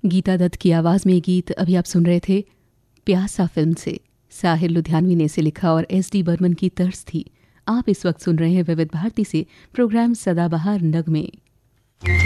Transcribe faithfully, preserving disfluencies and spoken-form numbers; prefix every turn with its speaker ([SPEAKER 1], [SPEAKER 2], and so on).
[SPEAKER 1] गीता दत्त की आवाज़ में गीत अभी आप सुन रहे थे प्यासा फिल्म से। साहिर लुधियानवी ने इसे लिखा और एस डी बर्मन की तर्ज थी। आप इस वक्त सुन रहे हैं विविध भारती से प्रोग्राम सदाबहार नगमे।